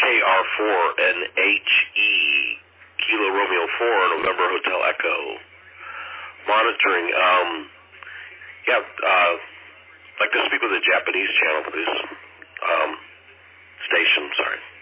KR4NHE, Kilo Romeo 4, November Hotel Echo. Monitoring, I'd like to speak with the Japanese channel, please. Station, sorry.